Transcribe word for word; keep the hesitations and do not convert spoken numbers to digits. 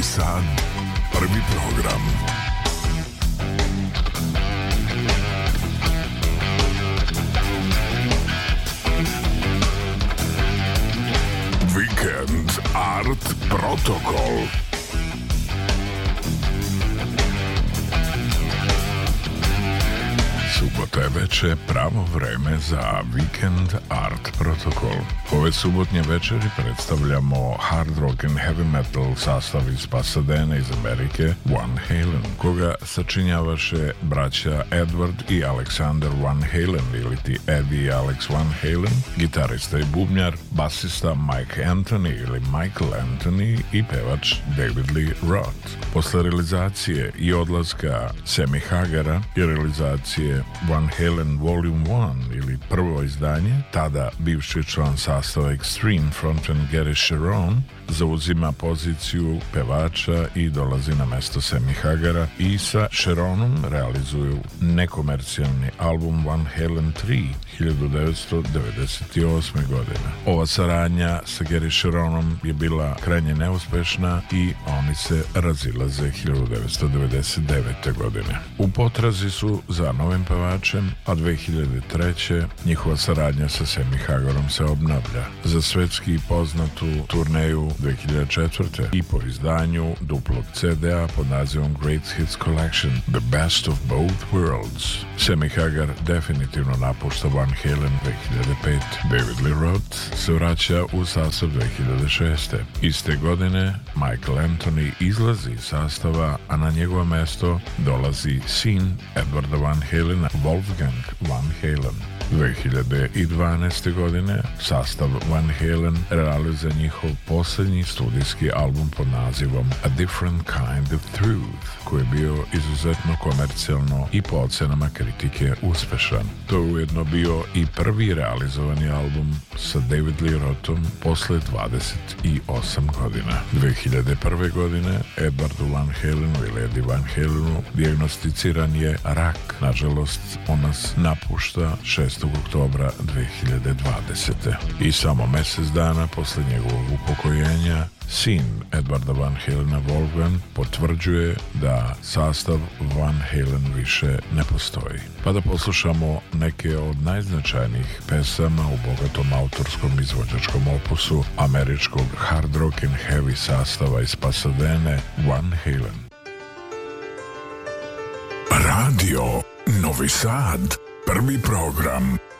Novi Sad, prvi program. Vikend Art Protokol. Subota je veče, pravo vreme za Weekend Art Protokol. Ove subotnje večeri predstavljamo hard rock and heavy metal sastav iz Pasadena iz Amerike, Van Halen, koga sačinjavaše braća Edward i Alexander Van Halen, ili ti Eddie i Alex Van Halen, gitarista i bubnjar, basista Mike Anthony ili Michael Anthony i pevač David Lee Roth. Posle realizacije i odlaska Sammy Hagera i realizacije Van Halen Volume one ili prvo izdanje, tada bivši član sastava Extreme frontman Gary Cherone zauzima poziciju pevača i dolazi na mesto Sammy Hagera i sa Cheronom realizuju nekomercijalni album Van Halen tri hiljadu devetsto devedeset osme. godine. Ova saradnja sa Gary Cheronom je bila krajnje neuspešna i oni se razilaze hiljadu devetsto devedeset devete. godine. U potrazi su za novim pevačem, a dve hiljade treće. njihova saradnja sa Sammy Hagerom se obnavlja za svetski poznatu turneju dve hiljade četvrte. i po izdanju duplog ce de a pod nazivom Great Hits Collection The Best of Both Worlds. Sammy Hagar definitivno napušta Van Halen dve hiljade pete. David Lee Roth se vraća u sastav dve hiljade šeste. Iste godine Michael Anthony izlazi iz sastava, a na njegovo mesto dolazi sin Edwarda Van Halena, Wolfgang Van Halen. dve hiljade dvanaeste. godine sastav Van Halen realizuje njihov posljednji studijski album pod nazivom A Different Kind of Truth, koji je bio izuzetno komercijalno i po ocenama kritike uspešan. To je ujedno bio i prvi realizovani album sa David Lee Rothom posle dvadeset osam godina. dve hiljade prve. godine Edwardu Van Halenu ili Eddie Van Halenu dijagnosticiran je rak. Nažalost, on nas napušta šestog oktobra dve hiljade dvadesete. I samo mesec dana posle njegovog upokojenja sin Edwarda Van Halena, Wolfgang, potvrđuje da sastav Van Halen više ne postoji. Pa da poslušamo neke od najznačajnijih pesama u bogatom autorskom izvođačkom opusu američkog hard rock and heavy sastava iz Pasadene, Van Halen. Radio Novi Sad, prvi program.